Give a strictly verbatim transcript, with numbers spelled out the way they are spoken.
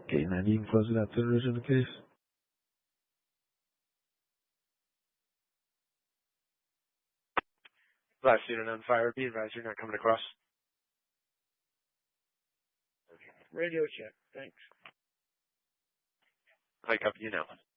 Okay, nine, you can close it out to the original case. Live student on fire. Be advised you're not coming across. Radio check. Thanks. I copy you now.